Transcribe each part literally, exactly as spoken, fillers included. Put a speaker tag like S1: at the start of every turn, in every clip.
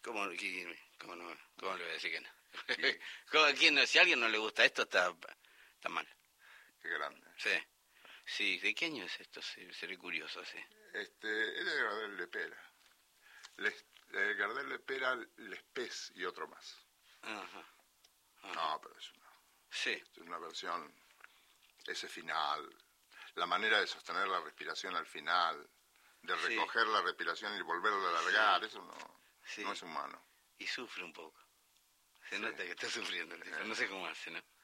S1: ¿Cómo, quién- cómo no? ¿Cómo le voy a decir que no? ¿Cómo- quién no? Si a alguien no le gusta esto, está, está mal.
S2: Qué grande.
S1: Sí. Sí, ¿de qué año es esto? Sí, seré curioso, sí.
S2: Este, es de Gardel Lepera. Les, eh, Gardel Lepera, Lespés y otro más.
S1: Ajá. Ajá.
S2: No, pero es una,
S1: Sí.
S2: es una versión, ese final, la manera de sostener la respiración al final, de
S1: Sí.
S2: recoger la respiración y volverla a alargar,
S1: Sí.
S2: eso no,
S1: Sí.
S2: no es humano.
S1: Y sufre un poco. Se
S2: Sí.
S1: nota que está sufriendo el tipo.
S2: Eh.
S1: No sé cómo hace, ¿no?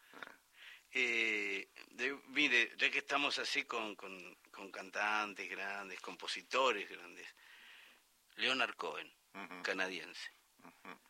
S1: Eh, de- mire, ya que estamos así con, con, con cantantes grandes, compositores grandes, Leonard Cohen,
S2: Uh-huh.
S1: canadiense.
S2: Uh-huh.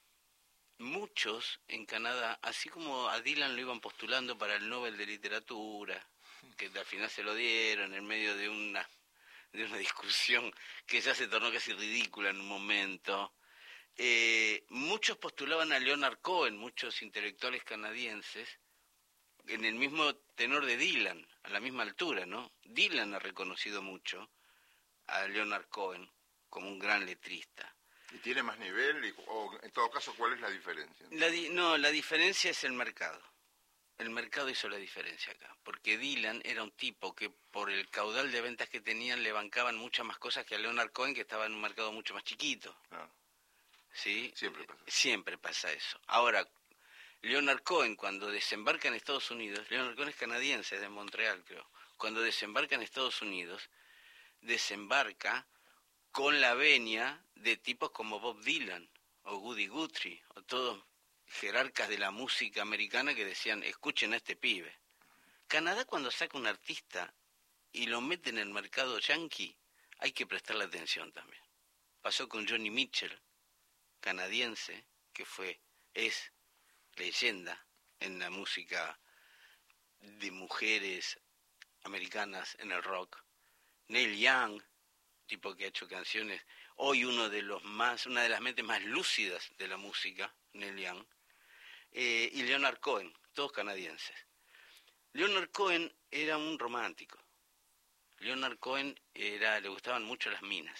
S1: Muchos en Canadá, así como a Dylan lo iban postulando para el Nobel de Literatura, que al final se lo dieron en medio de una, de una discusión que ya se tornó casi ridícula en un momento, eh, muchos postulaban a Leonard Cohen, muchos intelectuales canadienses, en el mismo tenor de Dylan, a la misma altura, ¿no? Dylan ha reconocido mucho a Leonard Cohen como un gran letrista.
S2: ¿Y tiene más nivel? Y, o en todo caso, ¿cuál es la diferencia?
S1: La di- no, la diferencia es el mercado. El mercado hizo la diferencia acá, porque Dylan era un tipo que por el caudal de ventas que tenían le bancaban muchas más cosas que a Leonard Cohen, que estaba en un mercado mucho más chiquito.
S2: Claro.
S1: ¿Sí?
S2: Siempre pasa eso.
S1: Siempre pasa eso. Ahora, Leonard Cohen, cuando desembarca en Estados Unidos, Leonard Cohen es canadiense, es de Montreal, creo. Cuando desembarca en Estados Unidos, desembarca con la venia de tipos como Bob Dylan o Woody Guthrie o todos jerarcas de la música americana que decían, escuchen a este pibe. Canadá, cuando saca un artista y lo mete en el mercado yankee, hay que prestarle atención también. Pasó con Johnny Mitchell, canadiense, que fue, es leyenda en la música de mujeres americanas en el rock. Neil Young, tipo que ha hecho canciones, hoy uno de los más, una de las mentes más lúcidas de la música, Neil Young, eh, y Leonard Cohen, todos canadienses. Leonard Cohen era un romántico. Leonard Cohen era, le gustaban mucho las minas,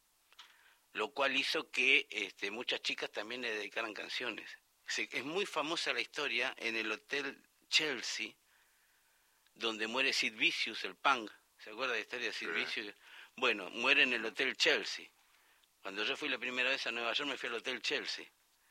S1: lo cual hizo que este, muchas chicas también le dedicaran canciones. Se, es muy famosa la historia en el Hotel Chelsea, donde muere Sid Vicious, el punk. ¿Se acuerda de la historia de Sid
S2: Sí.
S1: Vicious? Bueno, muere en el Hotel Chelsea. Cuando yo fui la primera vez a Nueva York me fui al Hotel Chelsea.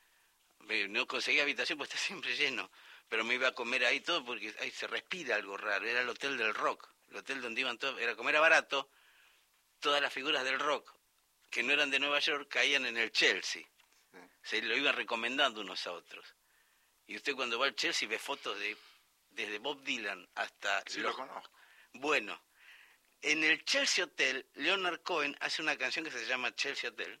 S1: No conseguí habitación porque está siempre lleno, pero me iba a comer ahí todo porque ahí se respira algo raro. Era el hotel del rock, el hotel donde iban todos, era como era barato, todas las figuras del rock que no eran de Nueva York caían en el Chelsea.
S2: Sí.
S1: Se lo iban recomendando unos a otros. Y usted cuando va al Chelsea ve fotos de desde Bob Dylan hasta...
S2: Sí,
S1: los...
S2: lo conozco.
S1: Bueno, en el Chelsea Hotel, Leonard Cohen hace una canción que se llama Chelsea Hotel,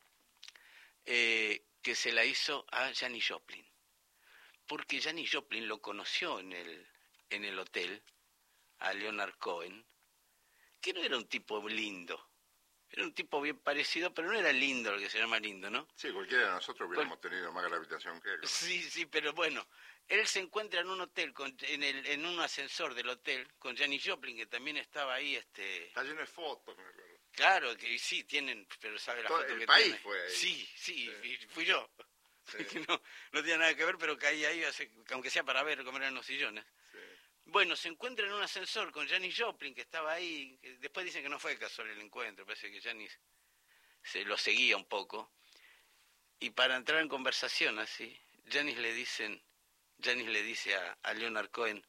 S1: eh, que se la hizo a Janis Joplin. Porque Janis Joplin lo conoció en el, en el hotel, a Leonard Cohen, que no era un tipo lindo. Era un tipo bien parecido, pero no era lindo lo que se llama lindo, ¿no?
S2: Sí, cualquiera de nosotros hubiéramos Cual... tenido más gravitación que él. ¿No?
S1: Sí, sí, pero bueno, él se encuentra en un hotel, con, en, el, en un ascensor del hotel, con Janis Joplin, que también estaba ahí. este
S2: Está lleno de fotos, me acuerdo.
S1: Claro, que sí, tienen, pero sabe la
S2: Todo
S1: foto
S2: el
S1: que
S2: país
S1: tiene.
S2: Fue ahí.
S1: Sí, sí,
S2: sí.
S1: fui yo. Sí. No, no tiene nada que ver, pero caí ahí, hace, aunque sea para ver cómo eran los sillones.
S2: Sí.
S1: Bueno, se encuentra en un ascensor con Janis Joplin, que estaba ahí. Que después dicen que no fue casual el encuentro, parece que Janis se lo seguía un poco. Y para entrar en conversación así, Janis le dicen, Janis le dice a, a Leonard Cohen,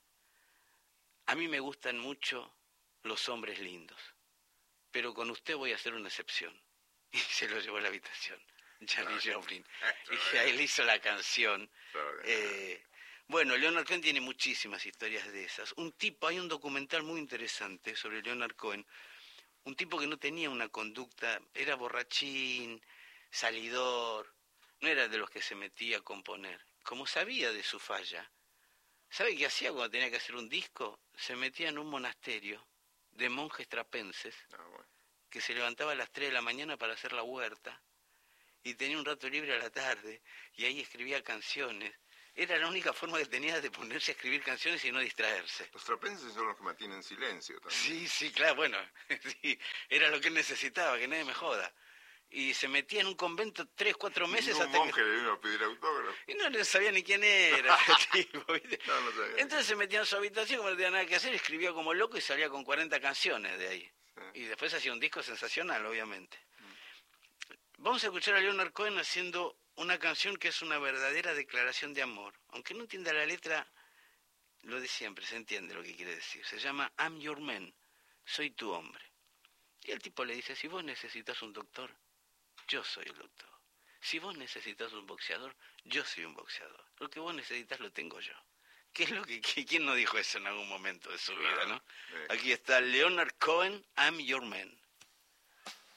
S1: a mí me gustan mucho los hombres lindos, pero con usted voy a hacer una excepción. Y se lo llevó a la habitación, Janis no, Joplin. Y ahí le hizo la canción. Eh, bueno, Leonard Cohen tiene muchísimas historias de esas. Un tipo, hay un documental muy interesante sobre Leonard Cohen, un tipo que no tenía una conducta, era borrachín, salidor, no era de los que se metía a componer. Como sabía de su falla, ¿sabe qué hacía cuando tenía que hacer un disco? Se metía en un monasterio de monjes trapenses,
S2: ah, bueno.
S1: que se levantaba a las tres de la mañana para hacer la huerta, y tenía un rato libre a la tarde, y ahí escribía canciones. Era la única forma que tenía de ponerse a escribir canciones y no distraerse.
S2: Los trapenses son los que mantienen silencio también.
S1: Sí, sí, claro, bueno, sí, era lo que él necesitaba, que nadie me joda. y se metía en un convento tres, cuatro meses
S2: Ningún
S1: hasta
S2: monje
S1: que...
S2: le vino a pedir autógrafo.
S1: Y no le sabía ni quién era ese tipo, ¿viste?
S2: No, no sabía.
S1: Entonces se metía en su habitación, como no tenía nada que hacer, escribía como loco y salía con cuarenta canciones de ahí.
S2: Sí.
S1: Y después hacía un disco sensacional, obviamente. Mm. Vamos a escuchar a Leonard Cohen haciendo una canción que es una verdadera declaración de amor. Aunque no entienda la letra, lo de siempre, se entiende lo que quiere decir. Se llama I'm Your Man, soy tu hombre. Y el tipo le dice, si vos necesitas un doctor, yo soy el doctor. Si vos necesitas un boxeador, yo soy un boxeador. Lo que vos necesitas lo tengo yo. ¿Qué es lo que, que quién no dijo eso en algún momento de su vida, no?
S2: Sí.
S1: Aquí está Leonard Cohen, I'm Your Man.